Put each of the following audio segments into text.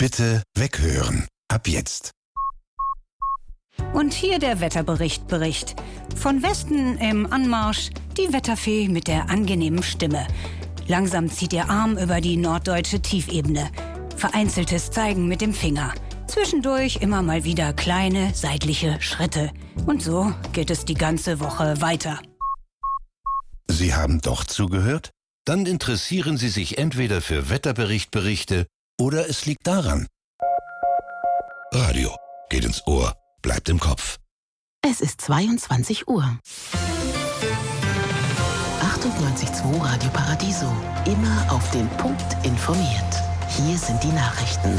Bitte weghören. Ab jetzt. Und hier der Wetterbericht. Von Westen im Anmarsch die Wetterfee mit der angenehmen Stimme. Langsam zieht ihr Arm über die norddeutsche Tiefebene. Vereinzeltes Zeigen mit dem Finger. Zwischendurch immer mal wieder kleine seitliche Schritte. Und so geht es die ganze Woche weiter. Sie haben doch zugehört? Dann interessieren Sie sich entweder für Wetterberichte oder es liegt daran. Radio geht ins Ohr, bleibt im Kopf. Es ist 22 Uhr. 98.2 Radio Paradiso. Immer auf den Punkt informiert. Hier sind die Nachrichten.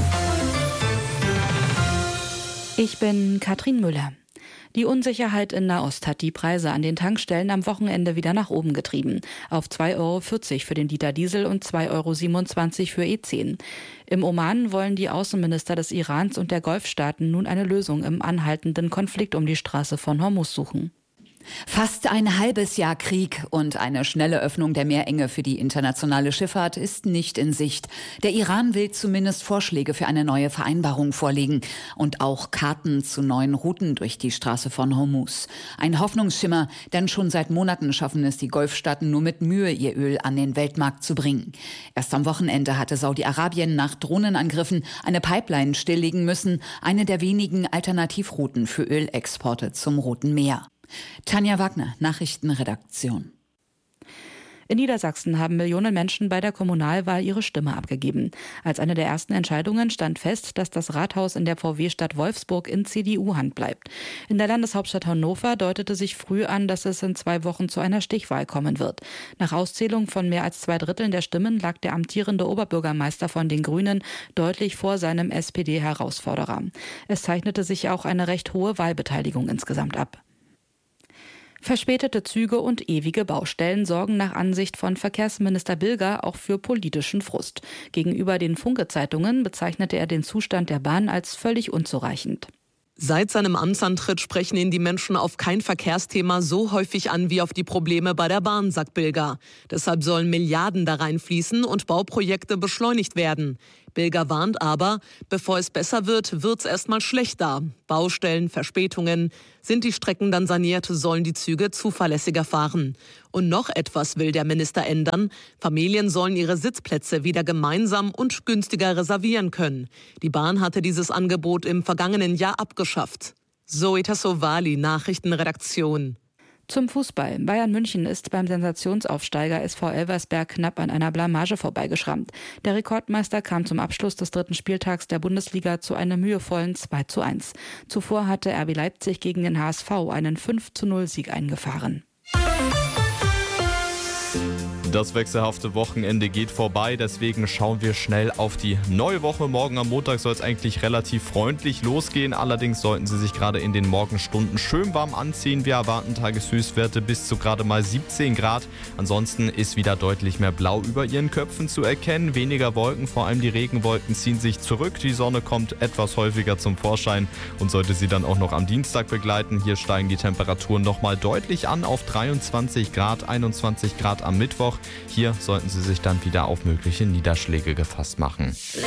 Ich bin Katrin Müller. Die Unsicherheit in Nahost hat die Preise an den Tankstellen am Wochenende wieder nach oben getrieben. Auf 2,40 € für den Liter Diesel und 2,27 € für E10. Im Oman wollen die Außenminister des Irans und der Golfstaaten nun eine Lösung im anhaltenden Konflikt um die Straße von Hormuz suchen. Fast ein halbes Jahr Krieg und eine schnelle Öffnung der Meerenge für die internationale Schifffahrt ist nicht in Sicht. Der Iran will zumindest Vorschläge für eine neue Vereinbarung vorlegen und auch Karten zu neuen Routen durch die Straße von Hormuz. Ein Hoffnungsschimmer, denn schon seit Monaten schaffen es die Golfstaaten nur mit Mühe, ihr Öl an den Weltmarkt zu bringen. Erst am Wochenende hatte Saudi-Arabien nach Drohnenangriffen eine Pipeline stilllegen müssen, eine der wenigen Alternativrouten für Ölexporte zum Roten Meer. Tanja Wagner, Nachrichtenredaktion. In Niedersachsen haben Millionen Menschen bei der Kommunalwahl ihre Stimme abgegeben. Als eine der ersten Entscheidungen stand fest, dass das Rathaus in der VW-Stadt Wolfsburg in CDU-Hand bleibt. In der Landeshauptstadt Hannover deutete sich früh an, dass es in 2 Wochen zu einer Stichwahl kommen wird. Nach Auszählung von mehr als 2/3 der Stimmen lag der amtierende Oberbürgermeister von den Grünen deutlich vor seinem SPD-Herausforderer. Es zeichnete sich auch eine recht hohe Wahlbeteiligung insgesamt ab. Verspätete Züge und ewige Baustellen sorgen nach Ansicht von Verkehrsminister Bilger auch für politischen Frust. Gegenüber den Funke-Zeitungen bezeichnete er den Zustand der Bahn als völlig unzureichend. Seit seinem Amtsantritt sprechen ihn die Menschen auf kein Verkehrsthema so häufig an wie auf die Probleme bei der Bahn, sagt Bilger. Deshalb sollen Milliarden da reinfließen und Bauprojekte beschleunigt werden. Bilger warnt aber, bevor es besser wird, wird's erstmal schlechter. Baustellen, Verspätungen. Sind die Strecken dann saniert, sollen die Züge zuverlässiger fahren. Und noch etwas will der Minister ändern. Familien sollen ihre Sitzplätze wieder gemeinsam und günstiger reservieren können. Die Bahn hatte dieses Angebot im vergangenen Jahr abgeschafft. Zoe Tassovali, Nachrichtenredaktion. Zum Fußball. Bayern München ist beim Sensationsaufsteiger SV Elversberg knapp an einer Blamage vorbeigeschrammt. Der Rekordmeister kam zum Abschluss des 3. Spieltags der Bundesliga zu einem mühevollen 2:1. Zuvor hatte RB Leipzig gegen den HSV einen 5:0-Sieg eingefahren. Das wechselhafte Wochenende geht vorbei, deswegen schauen wir schnell auf die neue Woche. Morgen am Montag soll es eigentlich relativ freundlich losgehen. Allerdings sollten Sie sich gerade in den Morgenstunden schön warm anziehen. Wir erwarten Tageshöchstwerte bis zu gerade mal 17 Grad. Ansonsten ist wieder deutlich mehr Blau über Ihren Köpfen zu erkennen. Weniger Wolken, vor allem die Regenwolken ziehen sich zurück. Die Sonne kommt etwas häufiger zum Vorschein und sollte Sie dann auch noch am Dienstag begleiten. Hier steigen die Temperaturen nochmal deutlich an auf 23 Grad, 21 Grad am Mittwoch. Hier sollten Sie sich dann wieder auf mögliche Niederschläge gefasst machen.